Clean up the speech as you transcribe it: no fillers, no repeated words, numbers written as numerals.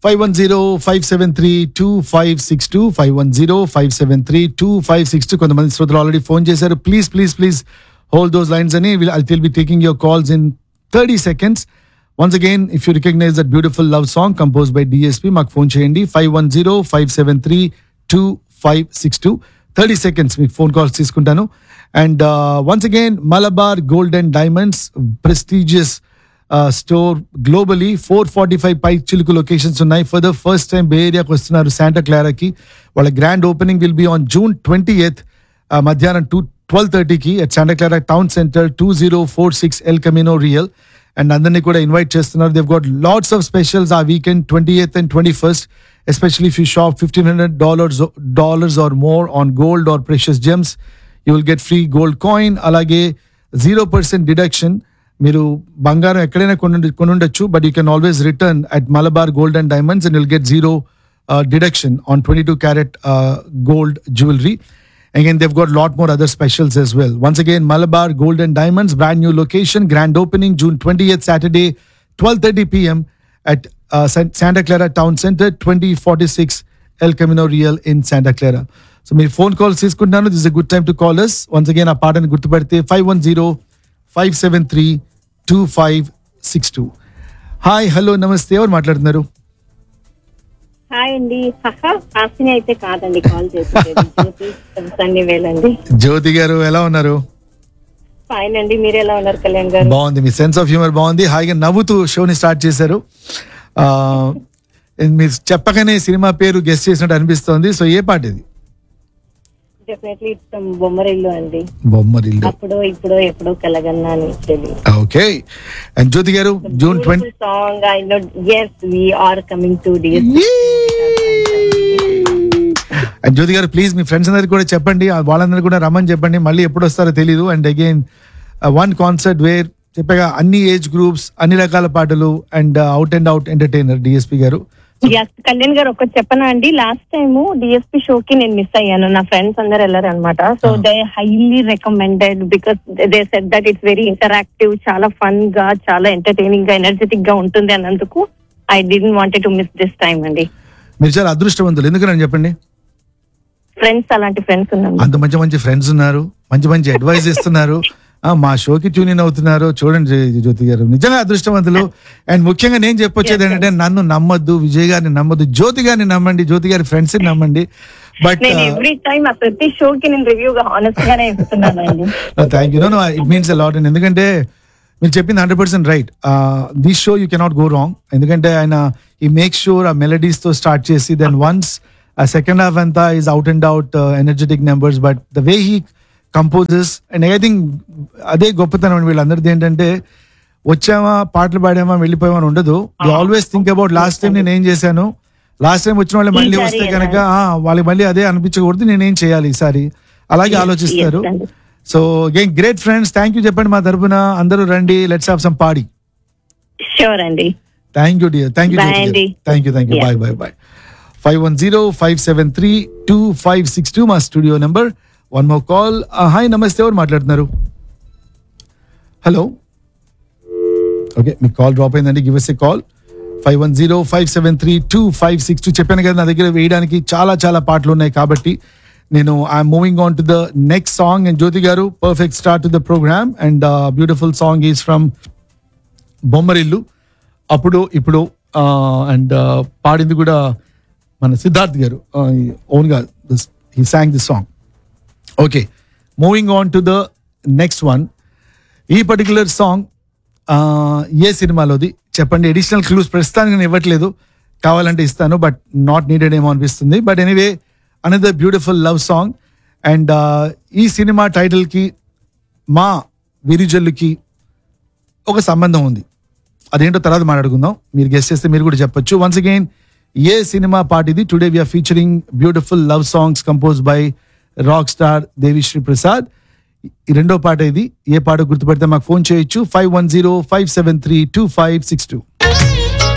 510-573-2562 510-573-2562 కొంతమంది శ్రోతలు already phone చేశారు. ప్లీజ్ హోల్డ్ దోస్ లైన్స్ అని I'll be taking your calls in 30 seconds. Once again, if you recognize that beautiful love song composed by DSP, మాకు phone చేయండి 510-573-2562. 30 seconds మీకు phone calls తీసుకుంటాను. And once again, Malabar Gold and Diamonds, prestigious store globally, 445 pi Chiluku locations ఉన్నాయి. For the first time బే ఏరియాకి వస్తున్నారు Santa క్లారాకి. వాళ్ళ grand opening will be on June 20th మధ్యాహ్నం 12:30కి at Santa Clara Town Center, 2046 El Camino Real. And అందరినీ కూడా invite చేస్తున్నారు. They've got lots of specials ఆ weekend 28th and 21st, especially if you shop $1,500 or more on gold or precious gems, you will get free gold coin. అలాగే 0% deduction. మీరు బంగారం ఎక్కడైనా కొనుండొచ్చు, but you can always return at Malabar Gold and Diamonds and you'll get 0 deduction on 22 carat gold jewelry. Again, they've got a lot more other specials as well. Once again, Malabar Gold and Diamonds, brand new location, grand opening June 20th, Saturday, 12:30 p.m. at Santa Clara Town Center, 2046 El Camino Real in Santa Clara. So, my phone calls తీసుకుంటున్నాను. This is a good time to call us. Once again, ఆ పాటని గుర్తుపడితే 510-573-2562. Hi, hello, నమస్తే. ఎవరు మాట్లాడుతున్నారు? Hi అండి. హాసిని అయితే కాదండి call చేసేది. జ్యోతి గారు ఎలా ఉన్నారు? ఫైన్ అండి, మీరు ఎలా ఉన్నారు కళ్యాణ్ గారు? బాగుంది, మీ సెన్స్ ఆఫ్ హ్యూమర్ బాగుంది. హాయిగా నవ్వుతూ షోని స్టార్ట్ చేశారు. మీరు చెప్పగానే సినిమా పేరు గెస్ట్ చేసినట్టు అనిపిస్తోంది. సో ఏ పాట ఇది? డెఫినెట్లీ బొమ్మరిల్లు అండి. బొమ్మరిల్లు. అప్పుడు ఇప్పుడు ఎప్పుడు కలగన్నా అని తెలియదు. ఓకే. అండ్ జ్యోతి గారు, June 20 song I know. yes, we are coming to this. And జ్యోతి గారు, ప్లీజ్ మీ ఫ్రెండ్స్ అందరికి కూడా చెప్పండి, వాళ్ళందరూ కూడా రమ్మని చెప్పండి. మళ్ళీ ఎప్పుడు వస్తారో తెలీదు. And again one concert wear చెప్పగా అన్ని ఏజ్ గ్రూప్స్, అన్ని రకాల పాటలు, and out and out entertainer DSP గారు. కళ్యాణ్ గారు ఒకటి చెప్పనా అండి, లాస్ట్ టైం డిఎస్పీ షోకి నేను మిస్ అయ్యాను. నా ఫ్రెండ్స్ అందరు వెళ్ళారు అనమాట. So they highly recommended because they said that it's very interactive, చాలా ఫన్ గా, చాలా ఎంటర్టైనింగ్ గా, ఎనర్జెటిక్ గా ఉంటుంది అన్నందుకు I didn't wanted to miss this time అండి. మీరు చాలా అదృష్టవంతులు. ఎందుకని చెప్పండి? ఫ్రెండ్స్, అలాంటి ఫ్రెండ్స్ ఉన్నారు, అంత మంచి ఫ్రెండ్స్ ఉన్నారు, మంచి అడ్వైస్ ఇస్తున్నారు, మా షోకి ట్యూన్ ఇన్ అవుతున్నారు. చూడండి జ్యోతి గారు, నిజంగా అదృష్టవంతులు. అండ్ ముఖ్యంగా నేను చెప్పొచ్చేది ఏంటంటే, నన్ను నమ్మద్దు, విజయ్ గారిని నమ్మద్దు, జ్యోతి గారిని నమ్మండి, జ్యోతి గారి ఫ్రెండ్స్ ని నమ్మండి. బట్ ఎవ్రీ టైం ప్రతి షోకి నేను రివ్యూగా హానెస్ట్ గానే ఇస్తున్నానండి. Thank you. No it means a lot. ఎందుకంటే మీరు చెప్పింది 100% right. This show you cannot go wrong. ఎందుకంటే ఆయన ఈ మేక్ షూర్ ఆ మెలడీస్ తో స్టార్ట్ చేసి దెన్ వన్స్ ఆ సెకండ్ హాఫ్ అంతా is out and out energetic numbers. But the way he composes and I think అదే గొప్పతనం అండి వీళ్ళందరిది. ఏంటంటే వచ్చామా, పాటలు పాడామా, వెళ్ళిపోయామని ఉండదు. They always think about last time నేను ఏం చేశాను, లాస్ట్ టైం వచ్చిన వాళ్ళు మళ్ళీ వస్తే కనుక వాళ్ళకి మళ్ళీ అదే అనిపించకూడదు, నేనేం చేయాలి ఈసారి, అలాగే ఆలోచిస్తారు. So again great friends, thank you చెప్పండి మా తరపున. అందరూ రండి, let's have some party. Sure అండి. Thank you dear. Thank you. Bye. 510-573-2562 మా studio number. One more call. Hi, నమస్తే. ఎవరు మాట్లాడుతున్నారు? హలో. ఓకే, మీ కాల్ డ్రాప్ అయిందండి. Give us a call. 510-573-2562. చెప్పాను కదా, నా దగ్గర వేయడానికి చాలా పాటలు ఉన్నాయి. కాబట్టి నేను I'm moving on to the next song. And జ్యోతి గారు, perfect start to the programme. And beautiful song is from Bommarillu, అప్పుడు ఇప్పుడు. అండ్ పాడింది కూడా మన సిద్ధార్థ్ గారు ఓన్గా. He song this song. Okay, moving on to the next one. ఈ పర్టికులర్ సాంగ్ ఏ సినిమాలోది చెప్పండి? అడిషనల్ క్లూస్ ప్రస్తుతానికి నేను ఇవ్వట్లేదు, కావాలంటే ఇస్తాను, బట్ నాట్ నీడెడ్ ఏమో అనిపిస్తుంది. But anyway, another beautiful love song. And ఈ సినిమా టైటిల్కి మా విరిజల్లుకి ఒక సంబంధం ఉంది. అదేంటో తర్వాత మాట్లాడుకుందాం. మీరు గెస్ట్ చేస్తే మీరు కూడా చెప్పొచ్చు. వన్స్ అగైన్, ఏ సినిమా పాట ఇది? Today we are featuring beautiful love songs compose by rock star Devi Sri Prasad. ఈ రెండో పాట ఇది. ఏ పాట గుర్తుపెడితే మాకు ఫోన్ చేయొచ్చు. 510-573-2562.